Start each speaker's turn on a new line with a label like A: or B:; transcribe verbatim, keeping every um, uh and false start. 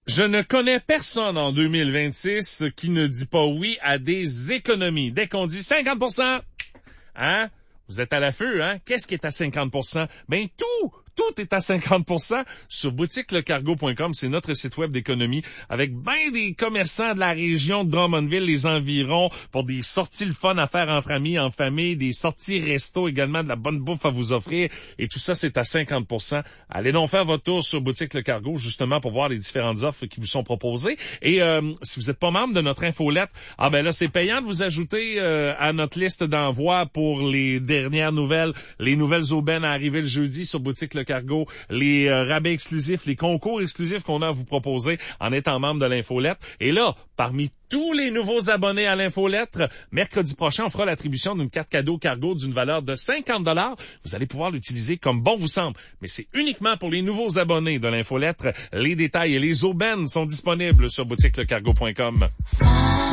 A: Je ne connais personne en deux mille vingt-six qui ne dit pas oui à des économies. Dès qu'on dit cinquante pour cent, hein? Vous êtes à l'affût, hein? Qu'est-ce qui est à cinquante pour cent? Ben, tout! Tout est à cinquante pour cent sur boutique le cargo point com. C'est notre site web d'économie avec ben des commerçants de la région de Drummondville, les environs, pour des sorties le fun à faire entre amis, en famille, des sorties resto également, de la bonne bouffe à vous offrir. Et tout ça, c'est à cinquante pour cent. Allez donc faire votre tour sur boutique le cargo, justement, pour voir les différentes offres qui vous sont proposées. Et euh, si vous n'êtes pas membre de notre infolettre, ah ben là, c'est payant de vous ajouter euh, à notre liste d'envoi pour les dernières nouvelles, les nouvelles aubaines à arriver le jeudi sur boutique le cargo, les euh, rabais exclusifs, les concours exclusifs qu'on a à vous proposer en étant membre de l'infolettre. Et là, parmi tous les nouveaux abonnés à l'infolettre, mercredi prochain, on fera l'attribution d'une carte cadeau cargo d'une valeur de cinquante dollars. Vous allez pouvoir l'utiliser comme bon vous semble. Mais c'est uniquement pour les nouveaux abonnés de l'infolettre. Les détails et les aubaines sont disponibles sur boutique le cargo point com.